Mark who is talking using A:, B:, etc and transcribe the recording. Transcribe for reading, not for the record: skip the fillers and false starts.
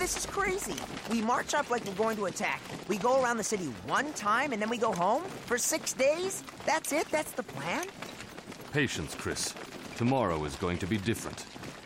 A: This is crazy. We march up like we're going to attack. We go around the city one time and then we go home? For 6 days? That's it? That's the plan?
B: Patience, Chris. Tomorrow is going to be different.